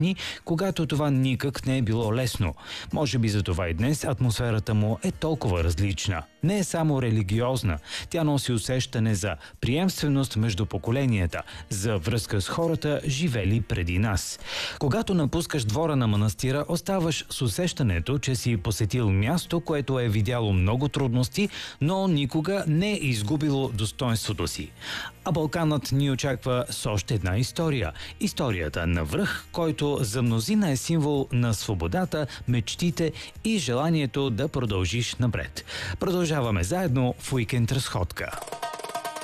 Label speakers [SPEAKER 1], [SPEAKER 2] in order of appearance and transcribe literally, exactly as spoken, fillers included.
[SPEAKER 1] дни, когато това никак не е било лесно. Може би за това и днес атмосферата му е толкова различна. Не е само религиозна, тя носи усещане за приемственост между поколенията, за връзка с хората, живели преди нас. Когато напускаш двора на манастира, оставаш с усещането, че си посетил място, което е видяло много трудности, но никога не е изгубило достоинството си. А Балканът ни очаква с още една история. Историята на връх, който за мнозина е символ на свободата, мечтите и желанието да продължиш напред. Продължаваме заедно в Уикенд разходка.